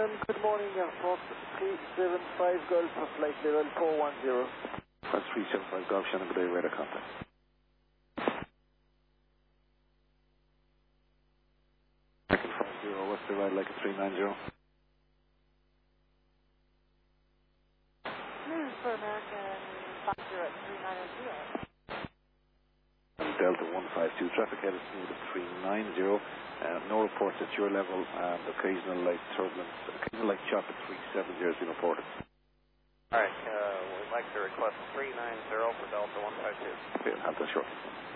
good morning, Fox 375 Golf, flight level 410. That's 375 Golf, Shannon, good day, radar contact. Second 50, what's the ride like a 390? News for American Foxtrot at 3902. Delta 152, traffic headed smooth at 390. No reports at your level, and occasional light turbulence, occasional light chop at 370 has been reported. Alright, we'd like to request 390 for Delta 152. Okay, I'll have that shortly.